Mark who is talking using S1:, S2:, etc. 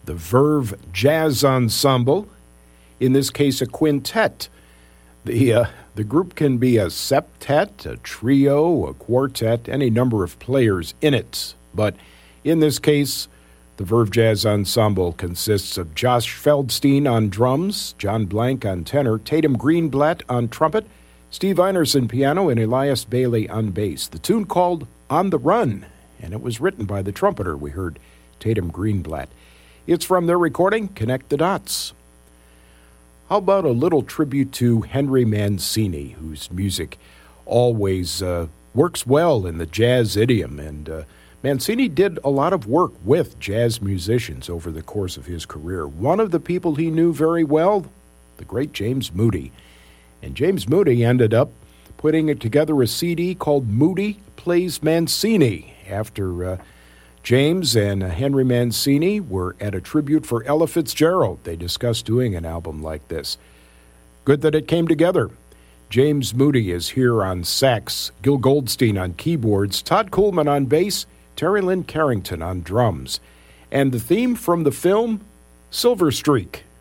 S1: the Verve Jazz Ensemble, in this case a quintet. The group can be a septet, a trio, a quartet, any number of players in it. But in this case, the Verve Jazz Ensemble consists of Josh Feldstein on drums, John Blank on tenor, Tatum Greenblatt on trumpet, Steve Einerson piano, and Elias Bailey on bass. The tune called On the Run, and it was written by the trumpeter we heard, Tatum Greenblatt. It's from their recording, Connect the Dots. How about a little tribute to Henry Mancini, whose music always works well in the jazz idiom, and Mancini did a lot of work with jazz musicians over the course of his career. One of the people he knew very well, the great James Moody. And James Moody ended up putting together a CD called Moody Plays Mancini, after James and Henry Mancini were at a tribute for Ella Fitzgerald. They discussed doing an album like this. Good that it came together. James Moody is here on sax, Gil Goldstein on keyboards, Todd Coolman on bass, Terry Lynn Carrington on drums. And the theme from the film, Silver Streak.